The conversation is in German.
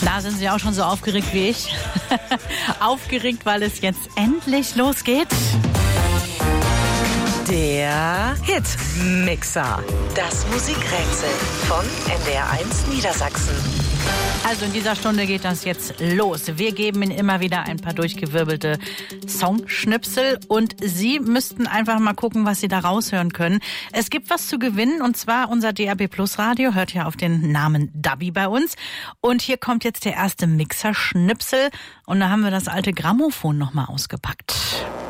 Da sind Sie auch schon so aufgeregt wie ich. Aufgeregt, weil es jetzt endlich losgeht. Der Hitmixer. Das Musikrätsel von NDR1 Niedersachsen. Also in dieser Stunde geht das jetzt los. Wir geben Ihnen immer wieder ein paar durchgewirbelte Songschnipsel und Sie müssten einfach mal gucken, was Sie da raushören können. Es gibt was zu gewinnen und zwar unser DAB Plus Radio, hört ja auf den Namen Dabi bei uns. Und hier kommt jetzt der erste Mixerschnipsel und da haben wir das alte Grammophon nochmal ausgepackt.